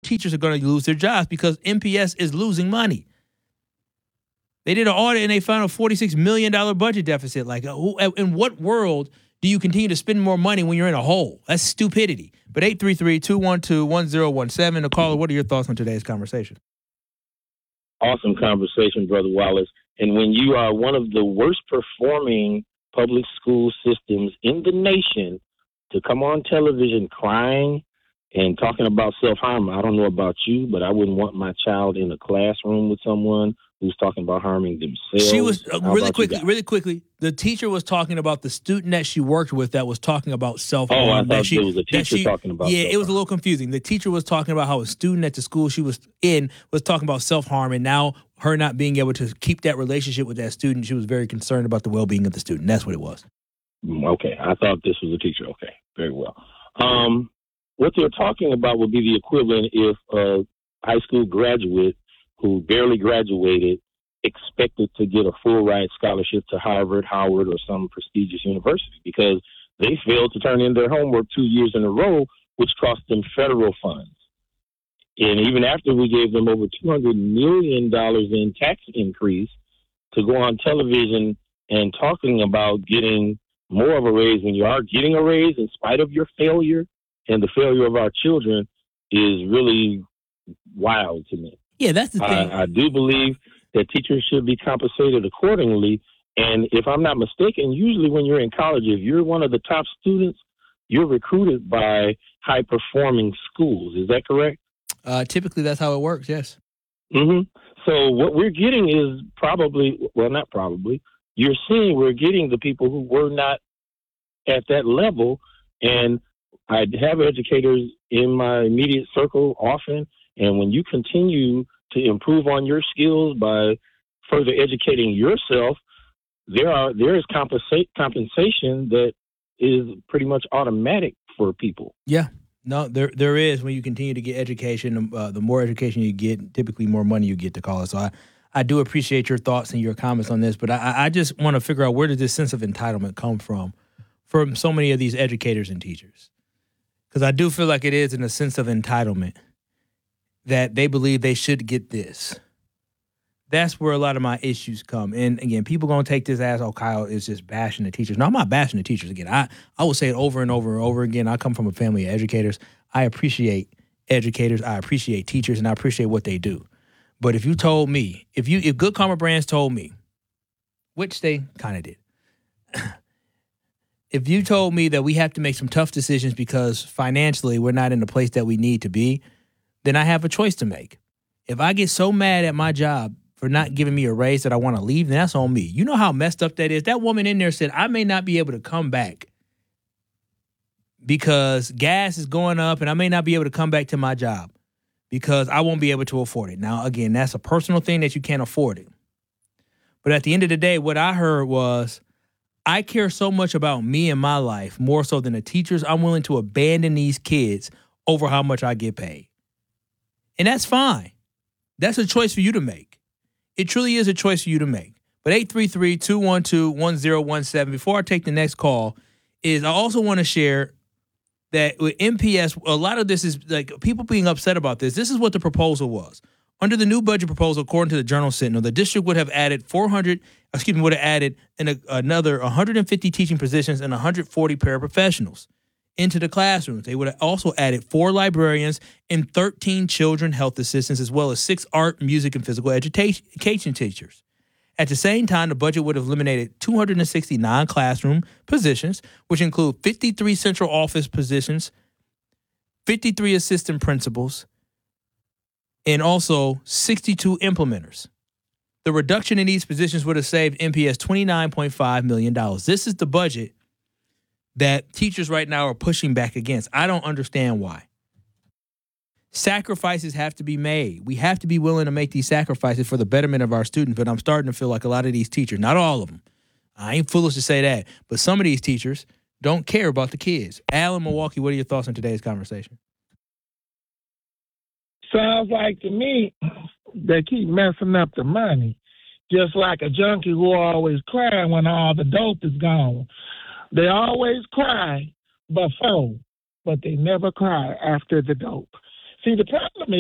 teachers are going to lose their jobs because MPS is losing money. They did an audit and they found a $46 million budget deficit. Like, in what world do you continue to spend more money when you're in a hole? That's stupidity. But 833-212-1017, the caller, what are your thoughts on today's conversation? Awesome conversation, Brother Wallace. And when you are one of the worst performing public school systems in the nation to come on television crying and talking about self-harm, I don't know about you, but I wouldn't want my child in a classroom with someone who's talking about harming themselves. She was really quickly. The teacher was talking about the student that she worked with that was talking about self-harm. Oh, I thought it was a teacher talking about Yeah, self-harm. it was a little confusing. The teacher was talking about how a student at the school she was in was talking about self-harm, and now her not being able to keep that relationship with that student, she was very concerned about the well-being of the student. That's what it was. Okay, I thought this was a teacher. Okay, very well. What they're talking about would be the equivalent if a high school graduate who barely graduated expected to get a full ride scholarship to Harvard, Howard, or some prestigious university because they failed to turn in their homework 2 years in a row, which cost them federal funds. And even after we gave them over $200 million in tax increase to go on television and talking about getting more of a raise when you are getting a raise in spite of your failure and the failure of our children is really wild to me. Yeah, that's the thing. I do believe that teachers should be compensated accordingly. And if I'm not mistaken, usually when you're in college, if you're one of the top students, you're recruited by high-performing schools. Is that correct? Typically, that's how it works, yes. Mm-hmm. So what we're getting is you're seeing we're getting the people who were not at that level. And I have educators in my immediate circle often, and when you continue to improve on your skills by further educating yourself, there is compensation that is pretty much automatic for people. Yeah. No, there is. When you continue to get education, the more education you get, typically more money you get to college. So I do appreciate your thoughts and your comments on this, but I just want to figure out, where does this sense of entitlement come from so many of these educators and teachers? Because I do feel like it is in a sense of entitlement that they believe they should get this. That's where a lot of my issues come. And again, people going to take this as, oh, Kyle is just bashing the teachers. No, I'm not bashing the teachers. Again, I will say it over and over and over again. I come from a family of educators. I appreciate educators. I appreciate teachers, and I appreciate what they do. But if you told me, if Good Karma Brands told me, which they kind of did, if you told me that we have to make some tough decisions because financially we're not in the place that we need to be, then I have a choice to make. If I get so mad at my job for not giving me a raise that I want to leave, then that's on me. You know how messed up that is? That woman in there said, I may not be able to come back because gas is going up, and I may not be able to come back to my job because I won't be able to afford it. Now, again, that's a personal thing that you can't afford it. But at the end of the day, what I heard was, I care so much about me and my life, more so than the teachers. I'm willing to abandon these kids over how much I get paid. And that's fine. That's a choice for you to make. It truly is a choice for you to make. But 833-212-1017, before I take the next call, is I also want to share that with MPS, a lot of this is like people being upset about this. This is what the proposal was. Under the new budget proposal, according to the Journal Sentinel, the district would have added another 150 teaching positions and 140 paraprofessionals into the classrooms. They would have also added 4 librarians and 13 children health assistants, as well as 6 art, music, and physical education teachers. At the same time, the budget would have eliminated 269 classroom positions, which include 53 central office positions, 53 assistant principals, and also 62 implementers. The reduction in these positions would have saved MPS $29.5 million. This is the budget that teachers right now are pushing back against. I don't understand why. Sacrifices have to be made. We have to be willing to make these sacrifices for the betterment of our students, but I'm starting to feel like a lot of these teachers, not all of them, I ain't foolish to say that, but some of these teachers don't care about the kids. Al in Milwaukee, what are your thoughts on today's conversation? Sounds like to me they keep messing up the money, just like a junkie who always cry when all the dope is gone. They always cry before, but they never cry after the dope. See, the problem is